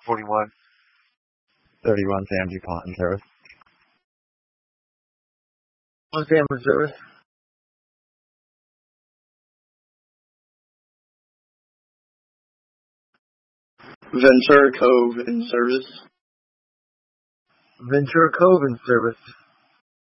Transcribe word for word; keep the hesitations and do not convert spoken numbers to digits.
forty-one. thirty-one Sam DuPont in service. One Sam in service. Ventura Cove in service. Ventura Cove in service.